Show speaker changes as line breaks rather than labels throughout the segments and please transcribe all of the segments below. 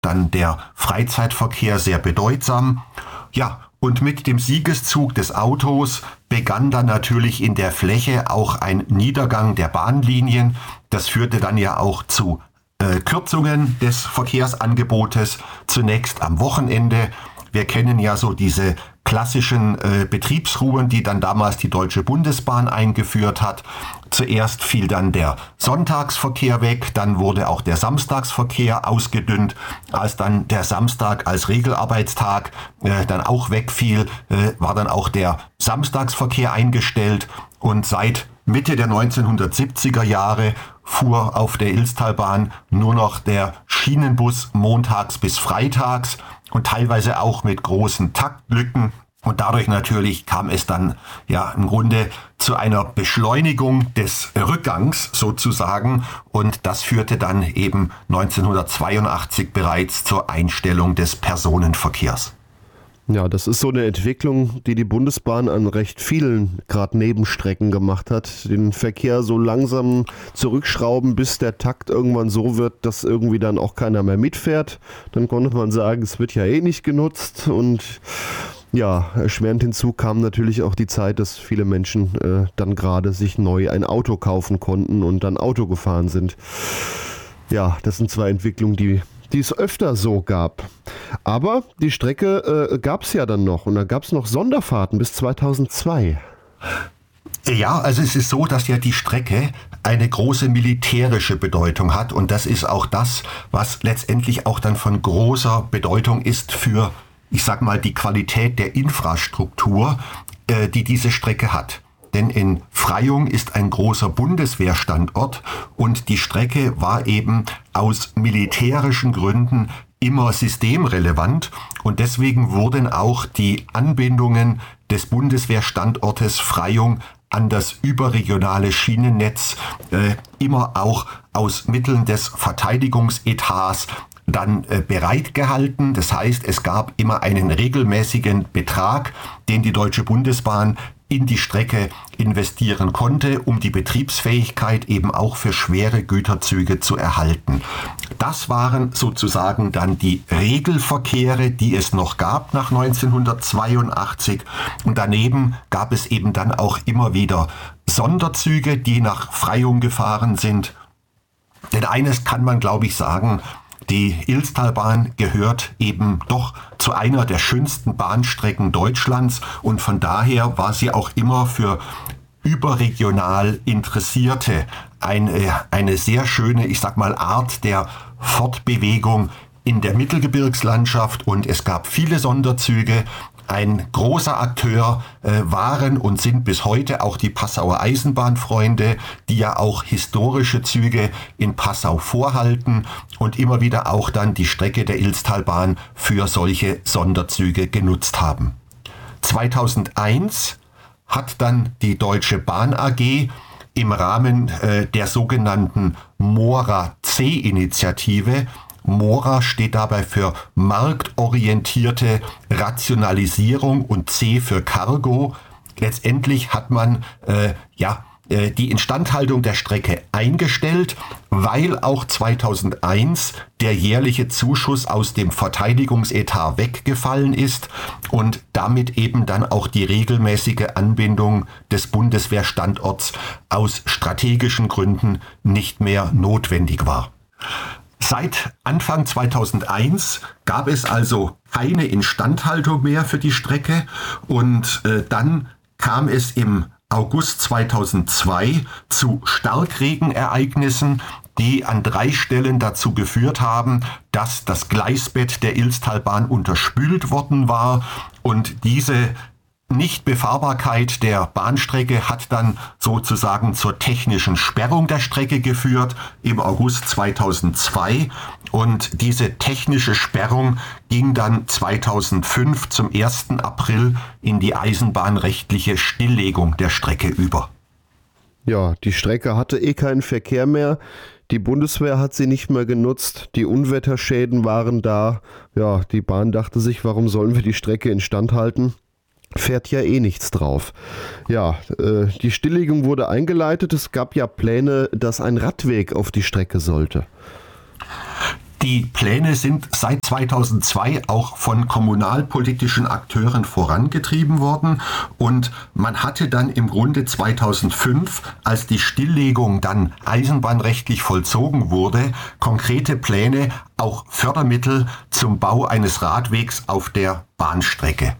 dann der Freizeitverkehr sehr bedeutsam. Ja, und mit dem Siegeszug des Autos begann dann natürlich in der Fläche auch ein Niedergang der Bahnlinien. Das führte dann ja auch zu Kürzungen des Verkehrsangebotes, zunächst am Wochenende. Wir kennen ja so diese klassischen Betriebsruhen, die dann damals die Deutsche Bundesbahn eingeführt hat. Zuerst fiel dann der Sonntagsverkehr weg, dann wurde auch der Samstagsverkehr ausgedünnt. Als dann der Samstag als Regelarbeitstag dann auch wegfiel, war dann auch der Samstagsverkehr eingestellt. Und seit Mitte der 1970er Jahre fuhr auf der Ilztalbahn nur noch der Schienenbus montags bis freitags und teilweise auch mit großen Taktlücken. Und dadurch natürlich kam es dann ja im Grunde zu einer Beschleunigung des Rückgangs sozusagen. Und das führte dann eben 1982 bereits zur Einstellung des Personenverkehrs.
Ja, das ist so eine Entwicklung, die die Bundesbahn an recht vielen gerade Nebenstrecken gemacht hat. Den Verkehr so langsam zurückschrauben, bis der Takt irgendwann so wird, dass irgendwie dann auch keiner mehr mitfährt. Dann konnte man sagen, es wird ja eh nicht genutzt. Und ja, erschwerend hinzu kam natürlich auch die Zeit, dass viele Menschen dann gerade sich neu ein Auto kaufen konnten und dann Auto gefahren sind. Ja, das sind zwei Entwicklungen, die es öfter so gab. Aber die Strecke gab es ja dann noch und da gab es noch Sonderfahrten bis 2002.
Ja, also es ist so, dass ja die Strecke eine große militärische Bedeutung hat und das ist auch das, was letztendlich auch dann von großer Bedeutung ist für, ich sag mal, die Qualität der Infrastruktur, die diese Strecke hat. Denn in Freyung ist ein großer Bundeswehrstandort und die Strecke war eben aus militärischen Gründen immer systemrelevant und deswegen wurden auch die Anbindungen des Bundeswehrstandortes Freyung an das überregionale Schienennetz immer auch aus Mitteln des Verteidigungsetats dann bereitgehalten. Das heißt, es gab immer einen regelmäßigen Betrag, den die Deutsche Bundesbahn in die Strecke investieren konnte, um die Betriebsfähigkeit eben auch für schwere Güterzüge zu erhalten. Das waren sozusagen dann die Regelverkehre, die es noch gab nach 1982. Und daneben gab es eben dann auch immer wieder Sonderzüge, die nach Freyung gefahren sind. Denn eines kann man, glaube ich, sagen: Die Ilztalbahn gehört eben doch zu einer der schönsten Bahnstrecken Deutschlands und von daher war sie auch immer für überregional Interessierte eine sehr schöne, ich sag mal, Art der Fortbewegung in der Mittelgebirgslandschaft und es gab viele Sonderzüge. Ein großer Akteur waren und sind bis heute auch die Passauer Eisenbahnfreunde, die ja auch historische Züge in Passau vorhalten und immer wieder auch dann die Strecke der Ilztalbahn für solche Sonderzüge genutzt haben. 2001 hat dann die Deutsche Bahn AG im Rahmen der sogenannten MORA-C-Initiative, MORA steht dabei für marktorientierte Rationalisierung und C für Cargo. Letztendlich hat man die Instandhaltung der Strecke eingestellt, weil auch 2001 der jährliche Zuschuss aus dem Verteidigungsetat weggefallen ist und damit eben dann auch die regelmäßige Anbindung des Bundeswehrstandorts aus strategischen Gründen nicht mehr notwendig war. Seit Anfang 2001 gab es also keine Instandhaltung mehr für die Strecke und dann kam es im August 2002 zu Starkregenereignissen, die an 3 Stellen dazu geführt haben, dass das Gleisbett der Ilztalbahn unterspült worden war und diese Nichtbefahrbarkeit der Bahnstrecke hat dann sozusagen zur technischen Sperrung der Strecke geführt im August 2002 und diese technische Sperrung ging dann 2005 zum 1. April in die eisenbahnrechtliche Stilllegung der Strecke über.
Ja, die Strecke hatte keinen Verkehr mehr. Die Bundeswehr hat sie nicht mehr genutzt. Die Unwetterschäden waren da. Ja, die Bahn dachte sich, warum sollen wir die Strecke instand halten? Fährt ja nichts drauf. Ja, die Stilllegung wurde eingeleitet. Es gab ja Pläne, dass ein Radweg auf die Strecke sollte.
Die Pläne sind seit 2002 auch von kommunalpolitischen Akteuren vorangetrieben worden und man hatte dann im Grunde 2005, als die Stilllegung dann eisenbahnrechtlich vollzogen wurde, konkrete Pläne, auch Fördermittel zum Bau eines Radwegs auf der Bahnstrecke.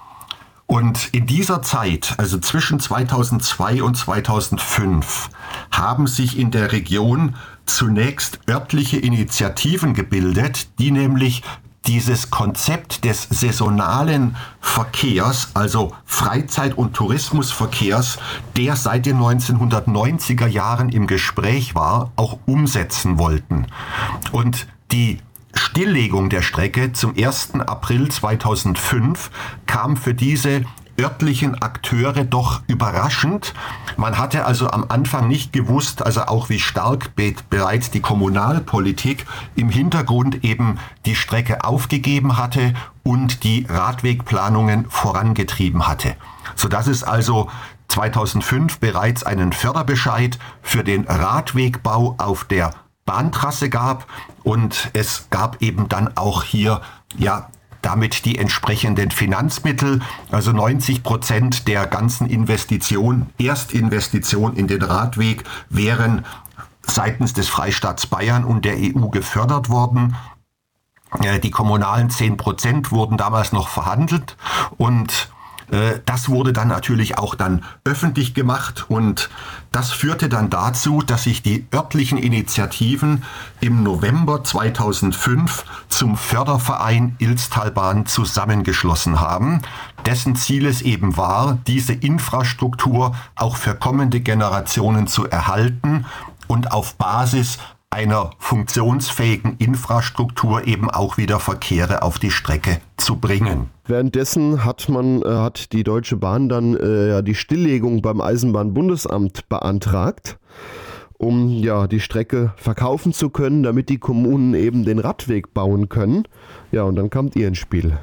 Und in dieser Zeit, also zwischen 2002 und 2005, haben sich in der Region zunächst örtliche Initiativen gebildet, die nämlich dieses Konzept des saisonalen Verkehrs, also Freizeit- und Tourismusverkehrs, der seit den 1990er Jahren im Gespräch war, auch umsetzen wollten. Und die Stilllegung der Strecke zum 1. April 2005 kam für diese örtlichen Akteure doch überraschend. Man hatte also am Anfang nicht gewusst, also auch wie stark bereits die Kommunalpolitik im Hintergrund eben die Strecke aufgegeben hatte und die Radwegplanungen vorangetrieben hatte. Sodass es also 2005 bereits einen Förderbescheid für den Radwegbau auf der Bahntrasse gab und es gab eben dann auch hier damit die entsprechenden Finanzmittel, also 90% der ganzen Erstinvestition in den Radweg wären seitens des Freistaats Bayern und der EU gefördert worden. Die kommunalen 10% wurden damals noch verhandelt und das wurde dann natürlich auch dann öffentlich gemacht und das führte dann dazu, dass sich die örtlichen Initiativen im November 2005 zum Förderverein Ilztalbahn zusammengeschlossen haben, dessen Ziel es eben war, diese Infrastruktur auch für kommende Generationen zu erhalten und auf Basis einer funktionsfähigen Infrastruktur eben auch wieder Verkehre auf die Strecke zu bringen.
Währenddessen hat die Deutsche Bahn dann die Stilllegung beim Eisenbahnbundesamt beantragt, um die Strecke verkaufen zu können, damit die Kommunen eben den Radweg bauen können. Ja, und dann kamt ihr ins Spiel.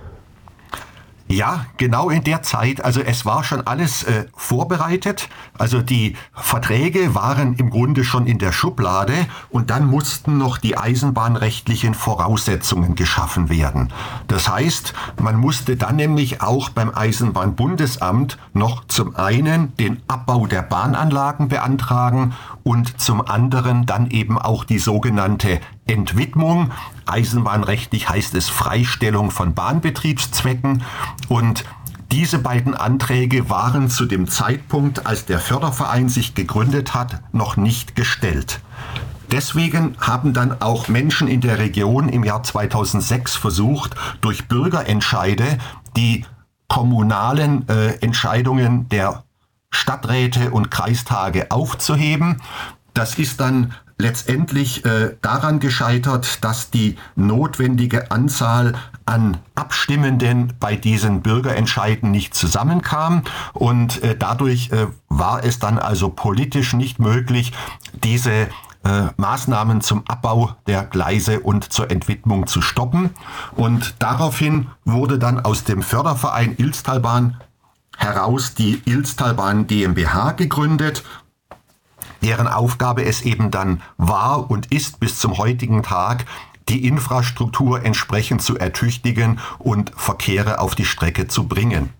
Ja, genau in der Zeit, also es war schon alles vorbereitet, also die Verträge waren im Grunde schon in der Schublade und dann mussten noch die eisenbahnrechtlichen Voraussetzungen geschaffen werden. Das heißt, man musste dann nämlich auch beim Eisenbahnbundesamt noch zum einen den Abbau der Bahnanlagen beantragen und zum anderen dann eben auch die sogenannte Entwidmung. Eisenbahnrechtlich heißt es Freistellung von Bahnbetriebszwecken und diese beiden Anträge waren zu dem Zeitpunkt, als der Förderverein sich gegründet hat, noch nicht gestellt. Deswegen haben dann auch Menschen in der Region im Jahr 2006 versucht, durch Bürgerentscheide die kommunalen Entscheidungen der Stadträte und Kreistage aufzuheben. Das ist dann letztendlich daran gescheitert, dass die notwendige Anzahl an Abstimmenden bei diesen Bürgerentscheiden nicht zusammenkam und dadurch war es dann also politisch nicht möglich, diese Maßnahmen zum Abbau der Gleise und zur Entwidmung zu stoppen. Und daraufhin wurde dann aus dem Förderverein Ilztalbahn heraus die Ilztalbahn GmbH gegründet, deren Aufgabe es eben dann war und ist bis zum heutigen Tag, die Infrastruktur entsprechend zu ertüchtigen und Verkehre auf die Strecke zu bringen.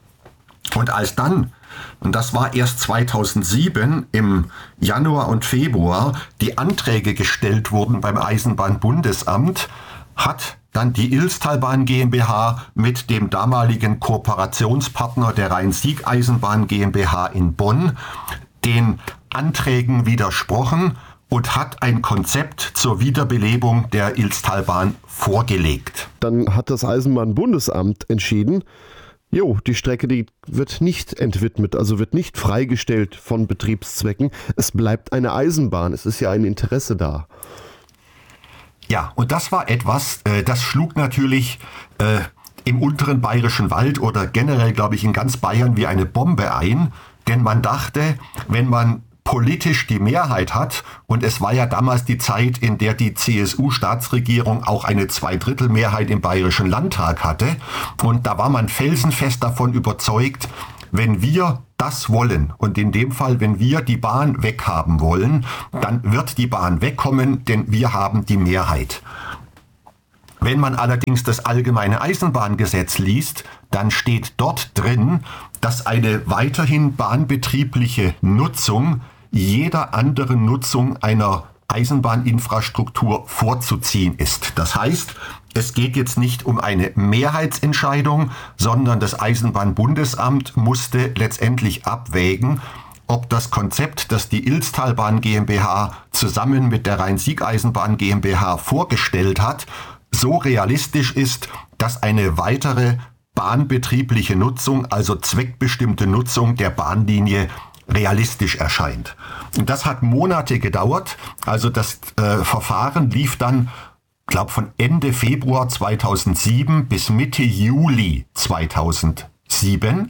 Und als dann, und das war erst 2007 im Januar und Februar, die Anträge gestellt wurden beim Eisenbahnbundesamt, hat dann die Ilztalbahn GmbH mit dem damaligen Kooperationspartner der Rhein-Sieg-Eisenbahn GmbH in Bonn den Anträgen widersprochen und hat ein Konzept zur Wiederbelebung der Ilztalbahn vorgelegt.
Dann hat das Eisenbahnbundesamt entschieden, die Strecke, die wird nicht entwidmet, also wird nicht freigestellt von Betriebszwecken. Es bleibt eine Eisenbahn, es ist ja ein Interesse da.
Ja, und das war etwas, das schlug natürlich im unteren Bayerischen Wald oder generell, glaube ich, in ganz Bayern wie eine Bombe ein. Denn man dachte, wenn man politisch die Mehrheit hat, und es war ja damals die Zeit, in der die CSU-Staatsregierung auch eine Zweidrittelmehrheit im Bayerischen Landtag hatte, und da war man felsenfest davon überzeugt, wenn wir das wollen, und in dem Fall, wenn wir die Bahn weghaben wollen, dann wird die Bahn wegkommen, denn wir haben die Mehrheit. Wenn man allerdings das allgemeine Eisenbahngesetz liest, dann steht dort drin, dass eine weiterhin bahnbetriebliche Nutzung jeder anderen Nutzung einer Eisenbahninfrastruktur vorzuziehen ist. Das heißt, es geht jetzt nicht um eine Mehrheitsentscheidung, sondern das Eisenbahnbundesamt musste letztendlich abwägen, ob das Konzept, das die Ilztalbahn GmbH zusammen mit der Rhein-Sieg-Eisenbahn GmbH vorgestellt hat, so realistisch ist, dass eine weitere bahnbetriebliche Nutzung, also zweckbestimmte Nutzung der Bahnlinie realistisch erscheint. Und das hat Monate gedauert. Also das Verfahren lief dann, glaube von Ende Februar 2007 bis Mitte Juli 2007.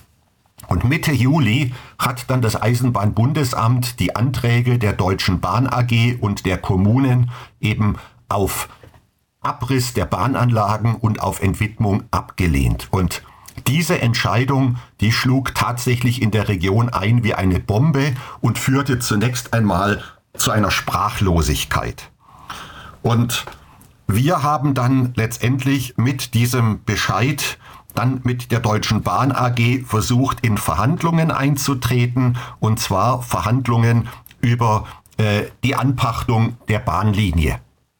Und Mitte Juli hat dann das Eisenbahnbundesamt die Anträge der Deutschen Bahn AG und der Kommunen eben auf Abriss der Bahnanlagen und auf Entwidmung abgelehnt. Und diese Entscheidung, die schlug tatsächlich in der Region ein wie eine Bombe und führte zunächst einmal zu einer Sprachlosigkeit. Und wir haben dann letztendlich mit diesem Bescheid dann mit der Deutschen Bahn AG versucht, in Verhandlungen einzutreten, und zwar Verhandlungen über die Anpachtung der Bahnlinie.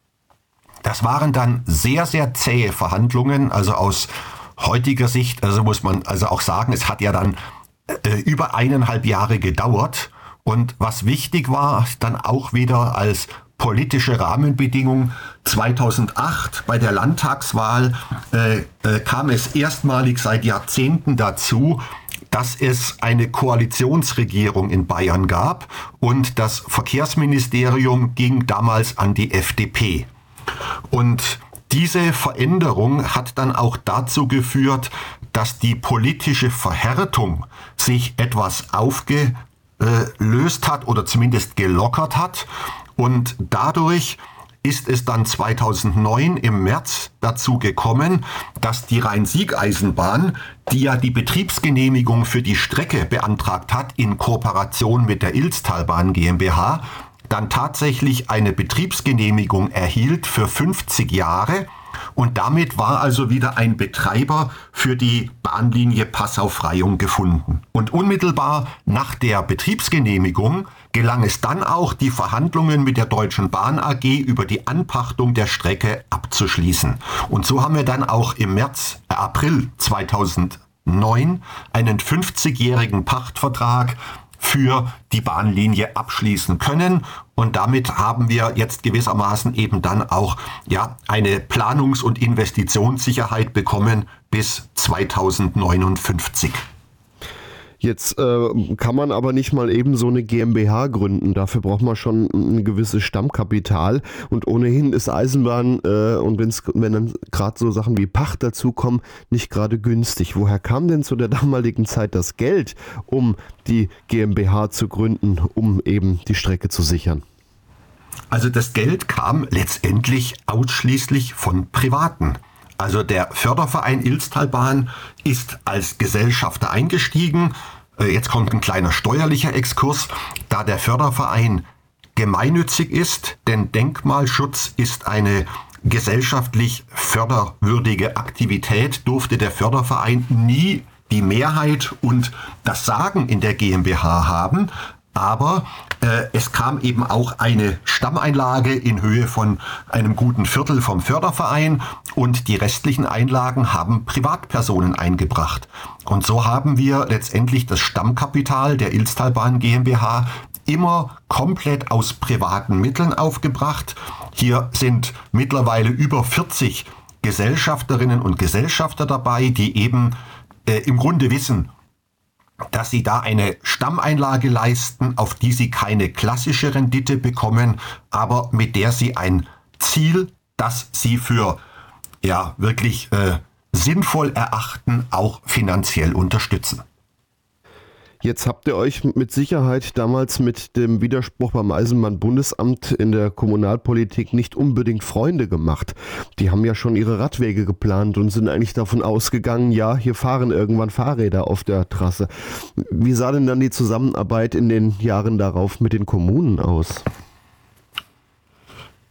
Das waren dann sehr, sehr zähe Verhandlungen, also aus heutiger Sicht, also muss man also auch sagen, es hat ja dann über 1,5 Jahre gedauert. Und was wichtig war, dann auch wieder als politische Rahmenbedingung, 2008 bei der Landtagswahl kam es erstmalig seit Jahrzehnten dazu, dass es eine Koalitionsregierung in Bayern gab und das Verkehrsministerium ging damals an die FDP. Und diese Veränderung hat dann auch dazu geführt, dass die politische Verhärtung sich etwas aufgelöst hat oder zumindest gelockert hat. Und dadurch ist es dann 2009 im März dazu gekommen, dass die Rhein-Sieg-Eisenbahn, die ja die Betriebsgenehmigung für die Strecke beantragt hat, in Kooperation mit der Ilztalbahn GmbH, dann tatsächlich eine Betriebsgenehmigung erhielt für 50 Jahre. Und damit war also wieder ein Betreiber für die Bahnlinie Passau-Freyung gefunden. Und unmittelbar nach der Betriebsgenehmigung gelang es dann auch, die Verhandlungen mit der Deutschen Bahn AG über die Anpachtung der Strecke abzuschließen. Und so haben wir dann auch im April 2009 einen 50-jährigen Pachtvertrag für die Bahnlinie abschließen können. Und damit haben wir jetzt gewissermaßen eben dann auch eine Planungs- und Investitionssicherheit bekommen bis 2059.
Jetzt kann man aber nicht mal eben so eine GmbH gründen. Dafür braucht man schon ein gewisses Stammkapital. Und ohnehin ist Eisenbahn, und wenn dann gerade so Sachen wie Pacht dazukommen, nicht gerade günstig. Woher kam denn zu der damaligen Zeit das Geld, um die GmbH zu gründen, um eben die Strecke zu sichern?
Also das Geld kam letztendlich ausschließlich von Privaten. Also der Förderverein Ilztalbahn ist als Gesellschafter eingestiegen. Jetzt kommt ein kleiner steuerlicher Exkurs. Da der Förderverein gemeinnützig ist, denn Denkmalschutz ist eine gesellschaftlich förderwürdige Aktivität, durfte der Förderverein nie die Mehrheit und das Sagen in der GmbH haben. Aber es kam eben auch eine Stammeinlage in Höhe von einem guten Viertel vom Förderverein und die restlichen Einlagen haben Privatpersonen eingebracht. Und so haben wir letztendlich das Stammkapital der Ilztalbahn GmbH immer komplett aus privaten Mitteln aufgebracht. Hier sind mittlerweile über 40 Gesellschafterinnen und Gesellschafter dabei, die eben im Grunde wissen, dass sie da eine Stammeinlage leisten, auf die sie keine klassische Rendite bekommen, aber mit der sie ein Ziel, das sie für wirklich sinnvoll erachten, auch finanziell unterstützen.
Jetzt habt ihr euch mit Sicherheit damals mit dem Widerspruch beim Eisenbahnbundesamt in der Kommunalpolitik nicht unbedingt Freunde gemacht. Die haben ja schon ihre Radwege geplant und sind eigentlich davon ausgegangen, ja, hier fahren irgendwann Fahrräder auf der Trasse. Wie sah denn dann die Zusammenarbeit in den Jahren darauf mit den Kommunen aus?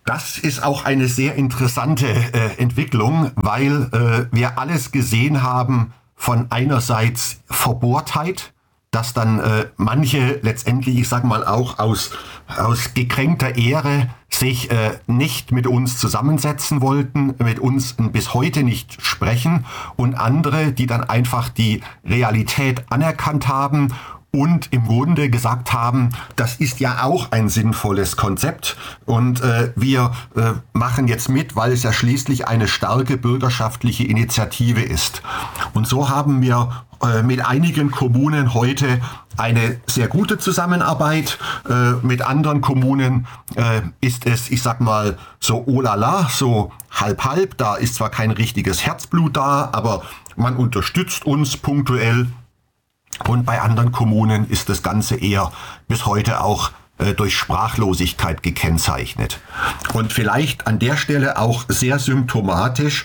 Das ist auch eine sehr interessante Entwicklung, weil wir alles gesehen haben von einerseits Verbohrtheit, dass dann manche letztendlich, ich sag mal auch aus gekränkter Ehre, sich nicht mit uns zusammensetzen wollten, mit uns bis heute nicht sprechen, und andere, die dann einfach die Realität anerkannt haben und im Grunde gesagt haben, das ist ja auch ein sinnvolles Konzept und wir machen jetzt mit, weil es ja schließlich eine starke bürgerschaftliche Initiative ist. Und so haben wir mit einigen Kommunen heute eine sehr gute Zusammenarbeit. Mit anderen Kommunen ist es, ich sag mal, so oh la la, so halb. Da ist zwar kein richtiges Herzblut da, aber man unterstützt uns punktuell. Und bei anderen Kommunen ist das Ganze eher bis heute auch durch Sprachlosigkeit gekennzeichnet. Und vielleicht an der Stelle auch sehr symptomatisch,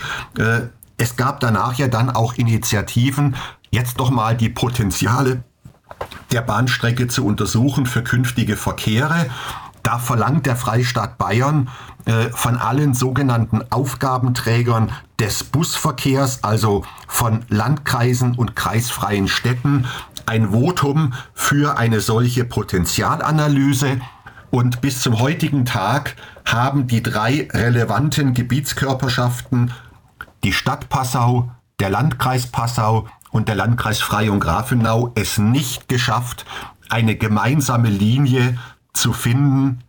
es gab danach ja dann auch Initiativen, jetzt doch mal die Potenziale der Bahnstrecke zu untersuchen für künftige Verkehre. Da verlangt der Freistaat Bayern von allen sogenannten Aufgabenträgern des Busverkehrs, also von Landkreisen und kreisfreien Städten, ein Votum für eine solche Potenzialanalyse. Und bis zum heutigen Tag haben die 3 relevanten Gebietskörperschaften, die Stadt Passau, der Landkreis Passau und der Landkreis Freyung-Grafenau, es nicht geschafft, eine gemeinsame Linie zu finden,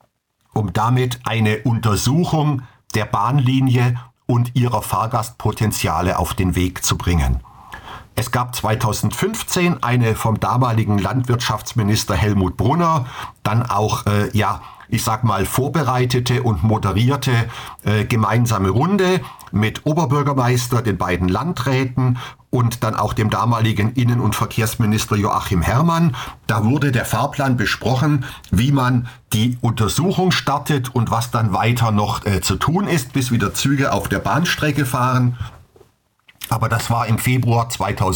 um damit eine Untersuchung der Bahnlinie und ihrer Fahrgastpotenziale auf den Weg zu bringen. Es gab 2015 eine vom damaligen Landwirtschaftsminister Helmut Brunner, dann auch, ich sag mal, vorbereitete und moderierte gemeinsame Runde mit Oberbürgermeister, den beiden Landräten und dann auch dem damaligen Innen- und Verkehrsminister Joachim Herrmann. Da wurde der Fahrplan besprochen, wie man die Untersuchung startet und was dann weiter noch zu tun ist, bis wieder Züge auf der Bahnstrecke fahren. Aber das war im Februar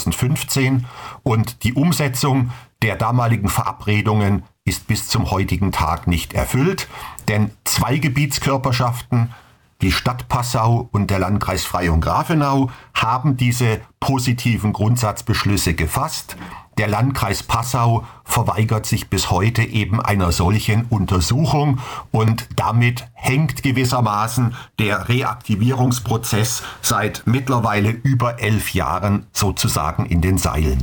2015 und die Umsetzung der damaligen Verabredungen ist bis zum heutigen Tag nicht erfüllt, denn 2 Gebietskörperschaften, die Stadt Passau und der Landkreis Freyung-Grafenau, haben diese positiven Grundsatzbeschlüsse gefasst. Der Landkreis Passau verweigert sich bis heute eben einer solchen Untersuchung und damit hängt gewissermaßen der Reaktivierungsprozess seit mittlerweile über 11 Jahren sozusagen in den Seilen.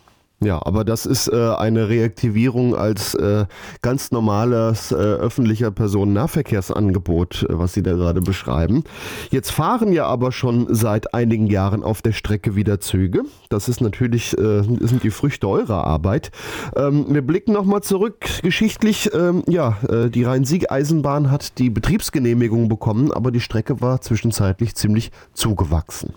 Ja, aber das ist eine Reaktivierung als ganz normales öffentlicher Personennahverkehrsangebot, was Sie da gerade beschreiben. Jetzt fahren ja aber schon seit einigen Jahren auf der Strecke wieder Züge. Das ist natürlich, sind die Früchte eurer Arbeit. Wir blicken nochmal zurück geschichtlich. Die Rhein-Sieg-Eisenbahn hat die Betriebsgenehmigung bekommen, aber die Strecke war zwischenzeitlich ziemlich zugewachsen.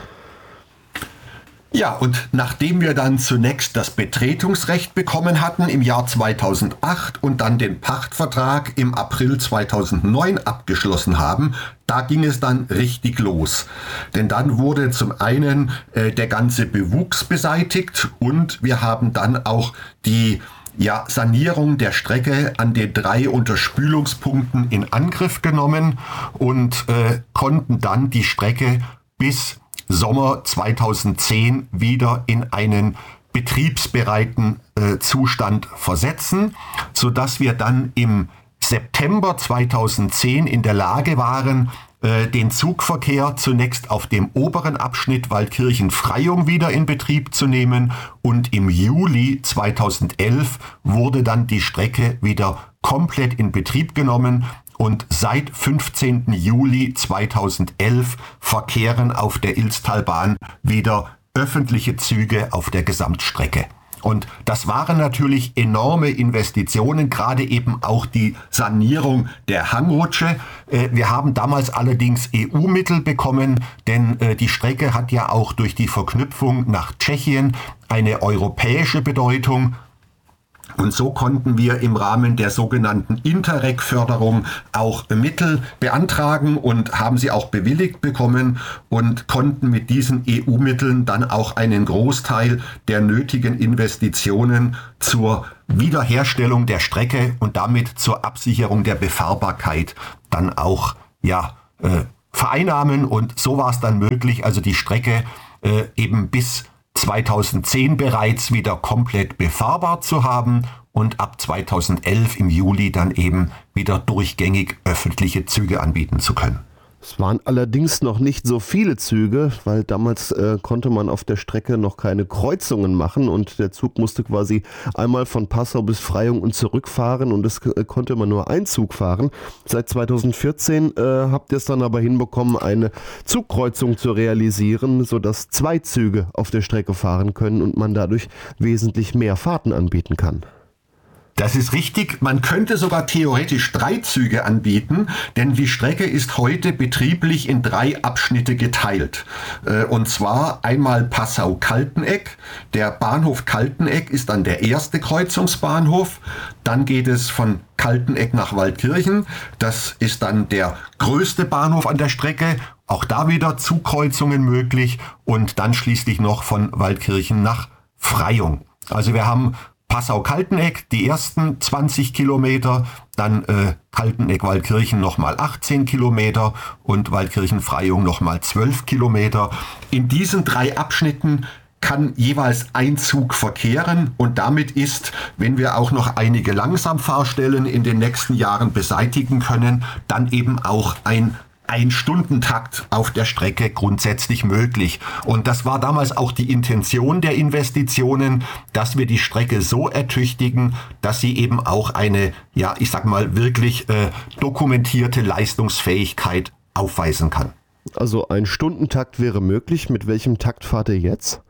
Ja, und nachdem wir dann zunächst das Betretungsrecht bekommen hatten im Jahr 2008 und dann den Pachtvertrag im April 2009 abgeschlossen haben, da ging es dann richtig los. Denn dann wurde zum einen der ganze Bewuchs beseitigt und wir haben dann auch die Sanierung der Strecke an den 3 Unterspülungspunkten in Angriff genommen und konnten dann die Strecke bis Sommer 2010 wieder in einen betriebsbereiten Zustand versetzen, sodass wir dann im September 2010 in der Lage waren, den Zugverkehr zunächst auf dem oberen Abschnitt Waldkirchen-Freyung wieder in Betrieb zu nehmen und im Juli 2011 wurde dann die Strecke wieder komplett in Betrieb genommen. Und seit 15. Juli 2011 verkehren auf der Ilztalbahn wieder öffentliche Züge auf der Gesamtstrecke. Und das waren natürlich enorme Investitionen, gerade eben auch die Sanierung der Hangrutsche. Wir haben damals allerdings EU-Mittel bekommen, denn die Strecke hat ja auch durch die Verknüpfung nach Tschechien eine europäische Bedeutung. Und so konnten wir im Rahmen der sogenannten Interreg-Förderung auch Mittel beantragen und haben sie auch bewilligt bekommen und konnten mit diesen EU-Mitteln dann auch einen Großteil der nötigen Investitionen zur Wiederherstellung der Strecke und damit zur Absicherung der Befahrbarkeit dann auch vereinnahmen. Und so war es dann möglich, also die Strecke eben bis 2010 bereits wieder komplett befahrbar zu haben und ab 2011 im Juli dann eben wieder durchgängig öffentliche Züge anbieten zu können.
Es waren allerdings noch nicht so viele Züge, weil damals konnte man auf der Strecke noch keine Kreuzungen machen und der Zug musste quasi einmal von Passau bis Freyung und zurückfahren und es konnte man nur ein Zug fahren. Seit 2014 habt ihr es dann aber hinbekommen, eine Zugkreuzung zu realisieren, sodass 2 Züge auf der Strecke fahren können und man dadurch wesentlich mehr Fahrten anbieten kann.
Das ist richtig. Man könnte sogar theoretisch 3 Züge anbieten, denn die Strecke ist heute betrieblich in 3 Abschnitte geteilt. Und zwar einmal Passau-Kalteneck. Der Bahnhof Kalteneck ist dann der erste Kreuzungsbahnhof. Dann geht es von Kalteneck nach Waldkirchen. Das ist dann der größte Bahnhof an der Strecke. Auch da wieder Zugkreuzungen möglich. Und dann schließlich noch von Waldkirchen nach Freyung. Also wir haben Passau-Kalteneck, die ersten 20 Kilometer, dann Kalteneck-Waldkirchen nochmal 18 Kilometer und Waldkirchen-Freyung nochmal 12 Kilometer. In diesen 3 Abschnitten kann jeweils ein Zug verkehren und damit ist, wenn wir auch noch einige Langsamfahrstellen in den nächsten Jahren beseitigen können, dann eben auch ein Ein-Stunden-Takt auf der Strecke grundsätzlich möglich. Und das war damals auch die Intention der Investitionen, dass wir die Strecke so ertüchtigen, dass sie eben auch eine, ja, ich sag mal, wirklich dokumentierte Leistungsfähigkeit aufweisen kann.
Also ein Stundentakt wäre möglich. Mit welchem Takt fahrt ihr jetzt?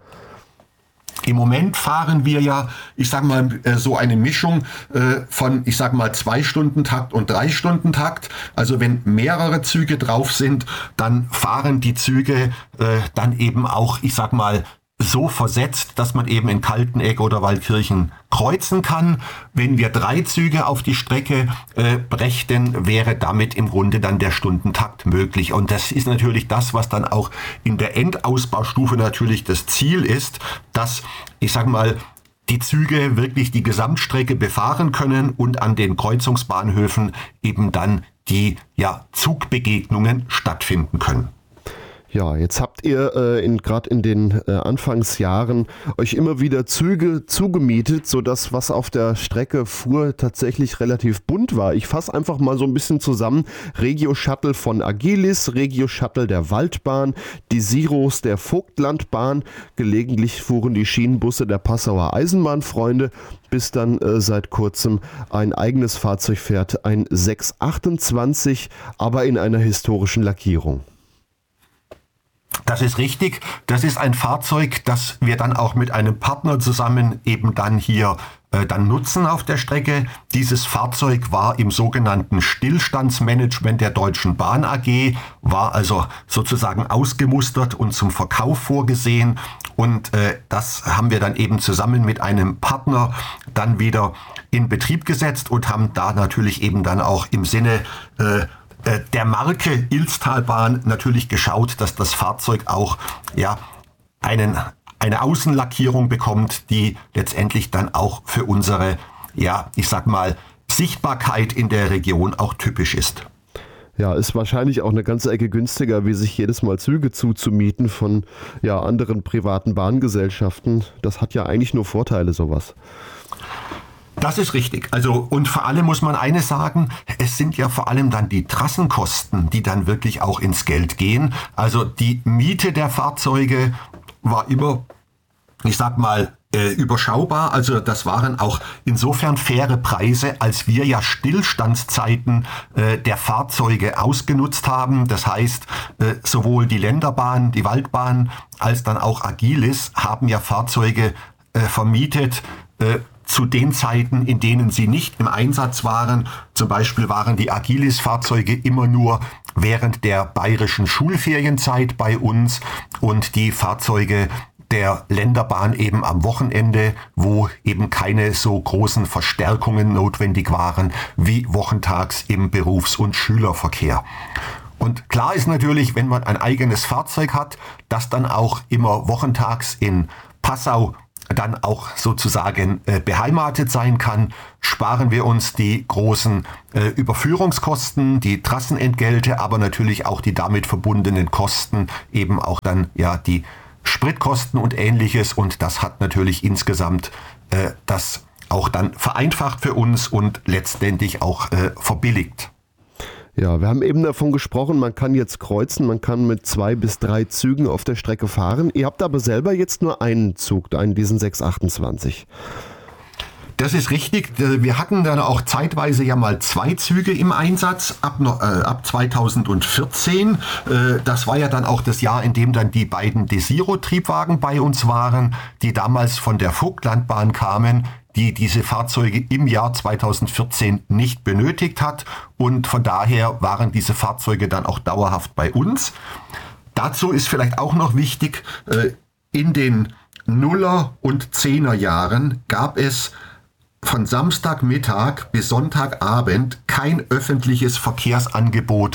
Im Moment fahren wir ja, ich sag mal, so eine Mischung von, ich sag mal, 2-Stunden-Takt und 3-Stunden-Takt. Also wenn mehrere Züge drauf sind, dann fahren die Züge dann eben auch, ich sag mal, so versetzt, dass man eben in Kalteneck oder Waldkirchen kreuzen kann. Wenn wir 3 Züge auf die Strecke brächten, wäre damit im Grunde dann der Stundentakt möglich. Und das ist natürlich das, was dann auch in der Endausbaustufe natürlich das Ziel ist, dass, ich sag mal, die Züge wirklich die Gesamtstrecke befahren können und an den Kreuzungsbahnhöfen eben dann die Zugbegegnungen stattfinden können.
Ja, jetzt habt ihr gerade in den Anfangsjahren euch immer wieder Züge zugemietet, sodass was auf der Strecke fuhr tatsächlich relativ bunt war. Ich fasse einfach mal so ein bisschen zusammen. Regio-Shuttle von Agilis, Regio-Shuttle der Waldbahn, die Siros der Vogtlandbahn, gelegentlich fuhren die Schienenbusse der Passauer Eisenbahnfreunde, bis dann seit kurzem ein eigenes Fahrzeug fährt, ein 628, aber in einer historischen Lackierung.
Das ist richtig. Das ist ein Fahrzeug, das wir dann auch mit einem Partner zusammen eben dann hier dann nutzen auf der Strecke. Dieses Fahrzeug war im sogenannten Stillstandsmanagement der Deutschen Bahn AG, war also sozusagen ausgemustert und zum Verkauf vorgesehen. Und das haben wir dann eben zusammen mit einem Partner dann wieder in Betrieb gesetzt und haben da natürlich eben dann auch im Sinne der Marke Ilztalbahn natürlich geschaut, dass das Fahrzeug auch eine Außenlackierung bekommt, die letztendlich dann auch für unsere, ich sag mal, Sichtbarkeit in der Region auch typisch ist.
Ja, ist wahrscheinlich auch eine ganze Ecke günstiger, wie sich jedes Mal Züge zuzumieten von anderen privaten Bahngesellschaften. Das hat ja eigentlich nur Vorteile, sowas.
Das ist richtig. Also, und vor allem muss man eines sagen, es sind ja vor allem dann die Trassenkosten, die dann wirklich auch ins Geld gehen. Also die Miete der Fahrzeuge war immer, ich sag mal, überschaubar. Also das waren auch insofern faire Preise, als wir ja Stillstandszeiten der Fahrzeuge ausgenutzt haben. Das heißt, sowohl die Länderbahn, die Waldbahn, als dann auch Agilis haben ja Fahrzeuge vermietet, zu den Zeiten, in denen sie nicht im Einsatz waren. Zum Beispiel waren die Agilis-Fahrzeuge immer nur während der bayerischen Schulferienzeit bei uns und die Fahrzeuge der Länderbahn eben am Wochenende, wo eben keine so großen Verstärkungen notwendig waren wie wochentags im Berufs- und Schülerverkehr. Und klar ist natürlich, wenn man ein eigenes Fahrzeug hat, das dann auch immer wochentags in Passau dann auch sozusagen beheimatet sein kann, sparen wir uns die großen Überführungskosten, die Trassenentgelte, aber natürlich auch die damit verbundenen Kosten, eben auch dann ja die Spritkosten und Ähnliches. Und das hat natürlich insgesamt das auch dann vereinfacht für uns und letztendlich auch verbilligt.
Ja, wir haben eben davon gesprochen, man kann jetzt kreuzen, man kann mit 2 bis 3 Zügen auf der Strecke fahren. Ihr habt aber selber jetzt nur einen Zug, diesen 628.
Das ist richtig. Wir hatten dann auch zeitweise ja mal 2 Züge im Einsatz ab 2014. Das war ja dann auch das Jahr, in dem dann die beiden Desiro-Triebwagen bei uns waren, die damals von der Vogtlandbahn kamen, die diese Fahrzeuge im Jahr 2014 nicht benötigt hat. Und von daher waren diese Fahrzeuge dann auch dauerhaft bei uns. Dazu ist vielleicht auch noch wichtig, in den Nuller- und 10er Jahren gab es von Samstagmittag bis Sonntagabend kein öffentliches Verkehrsangebot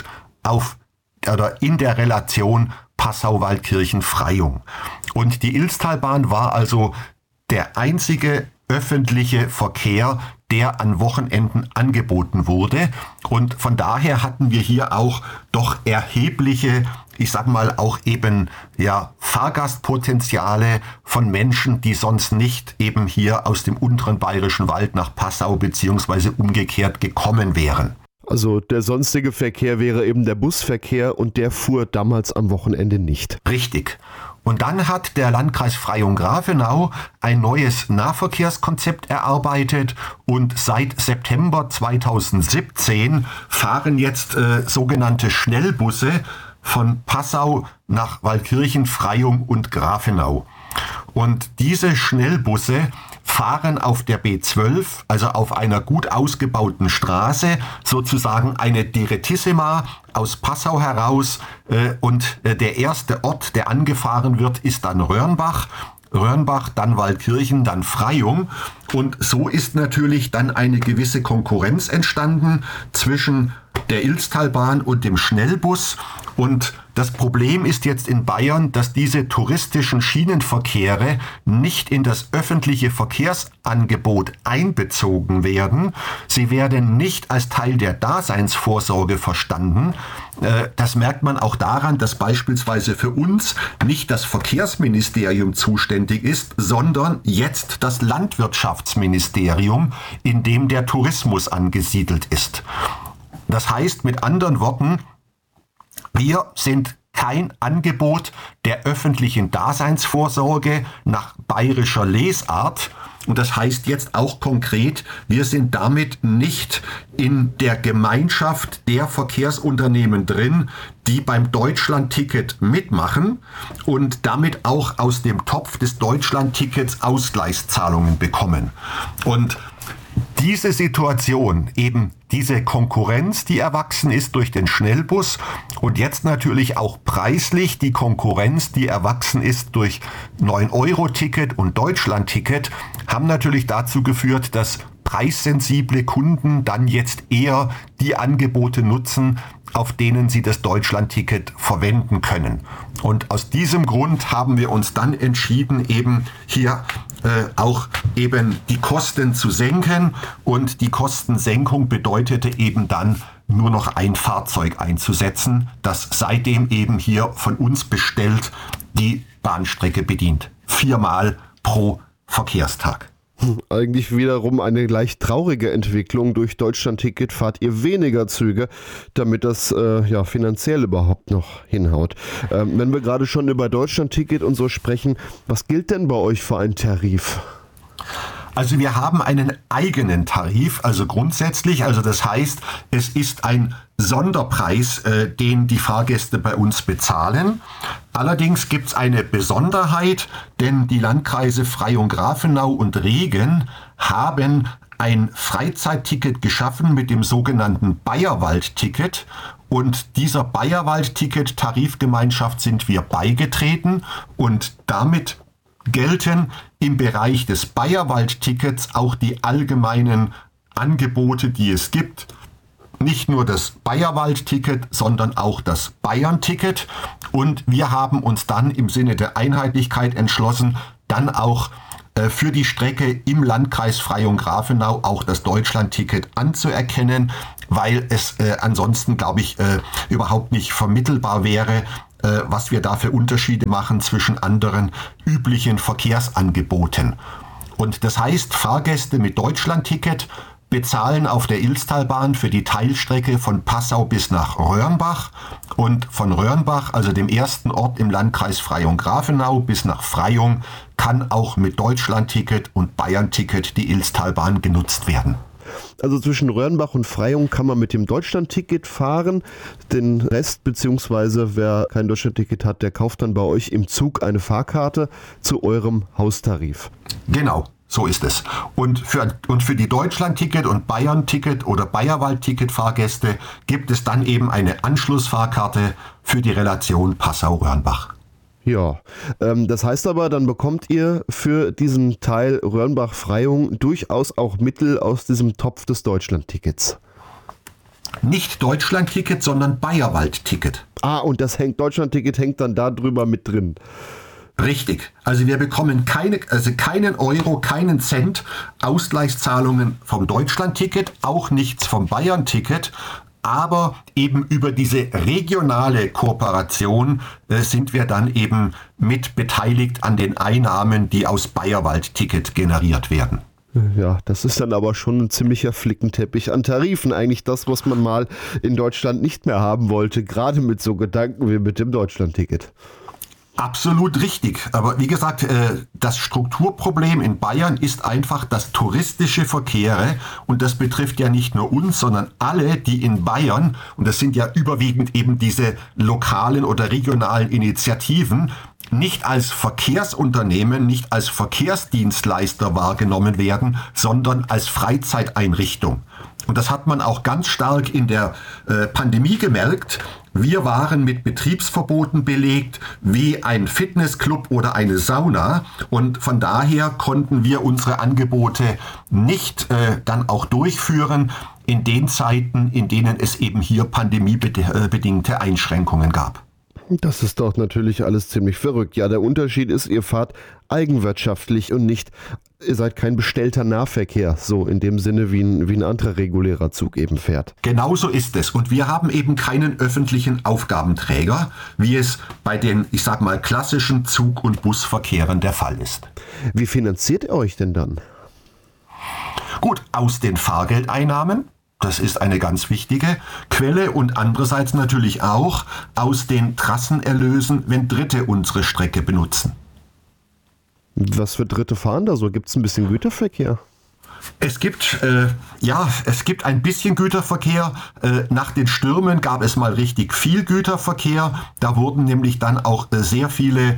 in der Relation Passau-Waldkirchen-Freyung. Und die Ilztalbahn war also der einzige öffentliche Verkehr, der an Wochenenden angeboten wurde. Und von daher hatten wir hier auch doch erhebliche, ich sag mal auch eben ja Fahrgastpotenziale von Menschen, die sonst nicht eben hier aus dem unteren Bayerischen Wald nach Passau beziehungsweise umgekehrt gekommen wären.
Also der sonstige Verkehr wäre eben der Busverkehr und der fuhr damals am Wochenende nicht.
Richtig. Und dann hat der Landkreis Freyung-Grafenau ein neues Nahverkehrskonzept erarbeitet und seit September 2017 fahren jetzt sogenannte Schnellbusse von Passau nach Waldkirchen, Freyung und Grafenau. Und diese Schnellbusse fahren auf der B12, also auf einer gut ausgebauten Straße, sozusagen eine Direttissima aus Passau heraus. Und der erste Ort, der angefahren wird, ist dann Röhrnbach, dann Waldkirchen, dann Freyung. Und so ist natürlich dann eine gewisse Konkurrenz entstanden zwischen der Ilztalbahn und dem Schnellbus. Und das Problem ist jetzt in Bayern, dass diese touristischen Schienenverkehre nicht in das öffentliche Verkehrsangebot einbezogen werden. Sie werden nicht als Teil der Daseinsvorsorge verstanden. Das merkt man auch daran, dass beispielsweise für uns nicht das Verkehrsministerium zuständig ist, sondern jetzt das Landwirtschaftsministerium, in dem der Tourismus angesiedelt ist. Das heißt mit anderen Worten, wir sind kein Angebot der öffentlichen Daseinsvorsorge nach bayerischer Lesart. Und das heißt jetzt auch konkret, wir sind damit nicht in der Gemeinschaft der Verkehrsunternehmen drin, die beim Deutschlandticket mitmachen und damit auch aus dem Topf des Deutschlandtickets Ausgleichszahlungen bekommen. Und diese Situation, eben diese Konkurrenz, die erwachsen ist durch den Schnellbus und jetzt natürlich auch preislich die Konkurrenz, die erwachsen ist durch 9-Euro-Ticket und Deutschlandticket, haben natürlich dazu geführt, dass preissensible Kunden dann jetzt eher die Angebote nutzen, auf denen sie das Deutschlandticket verwenden können. Und aus diesem Grund haben wir uns dann entschieden, eben hier auch eben die Kosten zu senken. Und die Kostensenkung bedeutete eben dann nur noch ein Fahrzeug einzusetzen, das seitdem eben hier von uns bestellt die Bahnstrecke bedient. 4-mal pro Verkehrstag.
Eigentlich wiederum eine gleich traurige Entwicklung. Durch Deutschlandticket fahrt ihr weniger Züge, damit das finanziell überhaupt noch hinhaut. Wenn wir gerade schon über Deutschlandticket und so sprechen, was gilt denn bei euch für einen Tarif?
Also wir haben einen eigenen Tarif, also grundsätzlich, also das heißt, es ist ein Sonderpreis, den die Fahrgäste bei uns bezahlen. Allerdings gibt es eine Besonderheit, denn die Landkreise Freyung-Grafenau und Regen haben ein Freizeitticket geschaffen mit dem sogenannten Bayerwald-Ticket. Und dieser Bayerwald-Ticket-Tarifgemeinschaft sind wir beigetreten und damit gelten im Bereich des Bayerwald-Tickets auch die allgemeinen Angebote, die es gibt. Nicht nur das Bayerwald-Ticket, sondern auch das Bayern-Ticket. Und wir haben uns dann im Sinne der Einheitlichkeit entschlossen, dann auch für die Strecke im Landkreis Freyung-Grafenau auch das Deutschlandticket anzuerkennen, weil es ansonsten, glaube ich, überhaupt nicht vermittelbar wäre, was wir da für Unterschiede machen zwischen anderen üblichen Verkehrsangeboten. Und das heißt, Fahrgäste mit Deutschlandticket bezahlen auf der Ilztalbahn für die Teilstrecke von Passau bis nach Röhrnbach und von Röhrnbach, also dem ersten Ort im Landkreis Freyung-Grafenau, bis nach Freyung kann auch mit Deutschlandticket und Bayern-Ticket die Ilztalbahn genutzt werden.
Also zwischen Röhrnbach und Freyung kann man mit dem Deutschlandticket fahren. Den Rest, beziehungsweise wer kein Deutschlandticket hat, der kauft dann bei euch im Zug eine Fahrkarte zu eurem Haustarif.
Genau. So ist es. Und für die Deutschlandticket und Bayern-Ticket oder Bayerwald-Ticket-Fahrgäste gibt es dann eben eine Anschlussfahrkarte für die Relation Passau-Röhrnbach.
Ja, das heißt aber, dann bekommt ihr für diesen Teil Röhrnbach-Freyung durchaus auch Mittel aus diesem Topf des Deutschlandtickets.
Nicht Deutschlandticket, sondern Bayerwald-Ticket.
Und das Deutschlandticket hängt dann da drüber mit drin.
Richtig. Also wir bekommen keinen Euro, keinen Cent Ausgleichszahlungen vom Deutschlandticket, auch nichts vom Bayern-Ticket. Aber eben über diese regionale Kooperation sind wir dann eben mit beteiligt an den Einnahmen, die aus Bayerwald-Ticket generiert werden.
Ja, das ist dann aber schon ein ziemlicher Flickenteppich an Tarifen. Eigentlich das, was man mal in Deutschland nicht mehr haben wollte, gerade mit so Gedanken wie mit dem Deutschlandticket.
Absolut richtig. Aber wie gesagt, das Strukturproblem in Bayern ist einfach das touristische Verkehre. Und das betrifft ja nicht nur uns, sondern alle, die in Bayern, und das sind ja überwiegend eben diese lokalen oder regionalen Initiativen, nicht als Verkehrsunternehmen, nicht als Verkehrsdienstleister wahrgenommen werden, sondern als Freizeiteinrichtung. Und das hat man auch ganz stark in der Pandemie gemerkt. Wir waren mit Betriebsverboten belegt, wie ein Fitnessclub oder eine Sauna. Und von daher konnten wir unsere Angebote nicht dann auch durchführen in den Zeiten, in denen es eben hier pandemiebedingte Einschränkungen gab.
Das ist doch natürlich alles ziemlich verrückt. Ja, der Unterschied ist, ihr fahrt eigenwirtschaftlich und nicht, ihr seid kein bestellter Nahverkehr, so in dem Sinne, wie ein anderer regulärer Zug eben fährt.
Genauso ist es. Und wir haben eben keinen öffentlichen Aufgabenträger, wie es bei den, ich sag mal, klassischen Zug- und Busverkehren der Fall ist.
Wie finanziert ihr euch denn dann?
Gut, aus den Fahrgeldeinnahmen. Das ist eine ganz wichtige Quelle und andererseits natürlich auch aus den Trassenerlösen, wenn Dritte unsere Strecke benutzen.
Was für Dritte fahren da so? Gibt es ein bisschen Güterverkehr?
Es gibt ein bisschen Güterverkehr. Nach den Stürmen gab es mal richtig viel Güterverkehr. Da wurden nämlich dann auch sehr viele